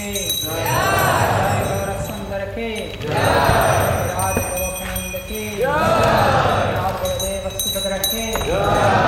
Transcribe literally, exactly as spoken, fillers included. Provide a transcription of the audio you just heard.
जय गोरख सुंदर की राज गोरखानंद की राज गुरुदेव सुभद्रा की